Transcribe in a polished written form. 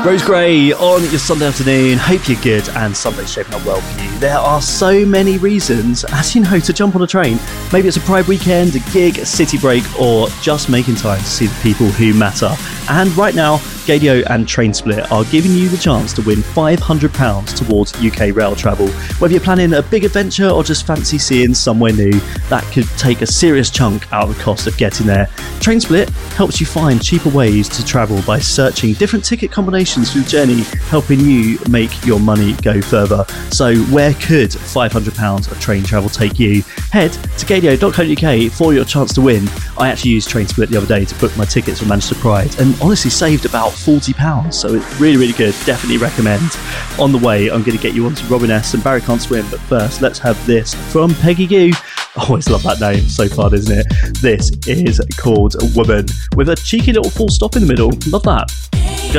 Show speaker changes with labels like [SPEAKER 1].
[SPEAKER 1] Rose Gray on your Sunday afternoon. Hope you're good and Sunday's shaping up well for you. There are so many reasons, as you know, to jump on a train. Maybe it's a Pride weekend, a gig, a city break, or just making time to see the people who matter. And right now, Gaydio and TrainSplit are giving you the chance to win £500 towards UK rail travel. Whether you're planning a big adventure or just fancy seeing somewhere new, that could take a serious chunk out of the cost of getting there. TrainSplit helps you find cheaper ways to travel by searching different ticket combinations for the journey, helping you make your money go further. So where could £500 of train travel take you? Head to gaydio.co.uk for your chance to win. I actually used TrainSplit the other day to book my tickets for Manchester Pride and honestly saved about £40, so it's really, really good. Definitely recommend. On the way, I'm going to get you onto Robin S and Barry Can't Swim, but first, let's have this from Peggy Gou. I always love that name, so fun, isn't it? This is called Woman, with a cheeky little full stop in the middle. Love that.